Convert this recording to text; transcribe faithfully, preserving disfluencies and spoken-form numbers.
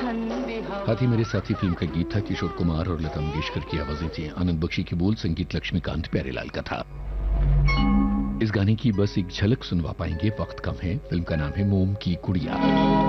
हाथी मेरे साथी फिल्म का गीत था। किशोर कुमार और लता मंगेशकर की आवाजें थी। आनंद बख्शी की बोल, संगीत लक्ष्मीकांत प्यारेलाल का था। इस गाने की बस एक झलक सुनवा पाएंगे, वक्त कम है। फिल्म का नाम है मोम की कुड़िया।